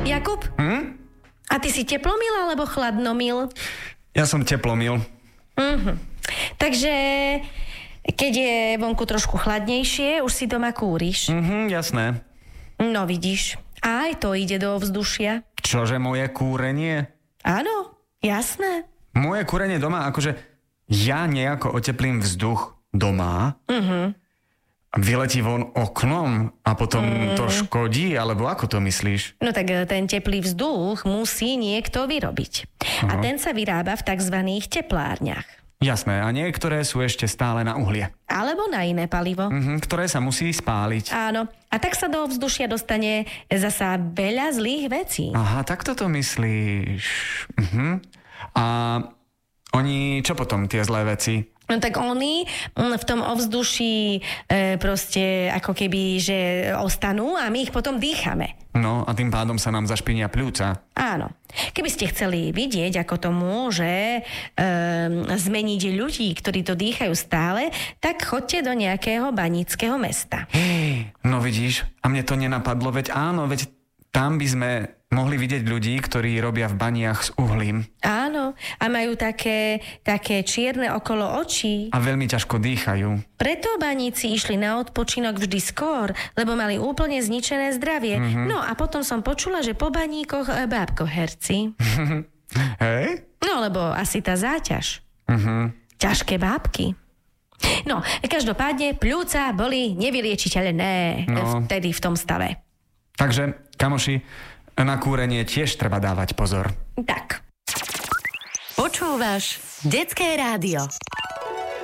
Jakub? A ty si teplomil alebo chladnomil? Ja som teplomil. Takže keď je vonku trošku chladnejšie, už si doma kúriš. Jasné. No vidíš, aj to ide do ovzdušia. Čože moje kúrenie? Áno, jasné. Moje kúrenie doma, akože ja nejako oteplím vzduch doma, vyletí von oknom a potom to škodí, alebo ako to myslíš? No tak ten teplý vzduch musí niekto vyrobiť. A ten sa vyrába v takzvaných teplárniach. Jasné, a niektoré sú ešte stále na uhlie. Alebo na iné palivo. Ktoré sa musí spáliť. Áno. A tak sa do ovzdušia dostane zasa veľa zlých vecí. Aha, tak toto myslíš. A oni, čo potom tie zlé veci? No tak oni v tom ovzduší proste ako keby, že ostanú a my ich potom dýchame. No a tým pádom sa nám zašpinia pľúca. Áno. Keby ste chceli vidieť, ako to môže zmeniť ľudí, ktorí to dýchajú stále, tak choďte do nejakého baníckeho mesta. No vidíš, a mne to nenapadlo, veď áno, veď tam by sme mohli vidieť ľudí, ktorí robia v baniach s uhlím. Áno, a majú také čierne okolo očí. A veľmi ťažko dýchajú. Preto baníci išli na odpočinok vždy skôr, lebo mali úplne zničené zdravie. No a potom som počula, že po baníkoch bábko herci. Hej? No, lebo asi tá záťaž. Ťažké bábky. No, každopádne pľúca boli nevyliečiteľné vtedy v tom stave. Takže, kamoši, na kúrenie tiež treba dávať pozor. Tak. Počúvaš Detské rádio.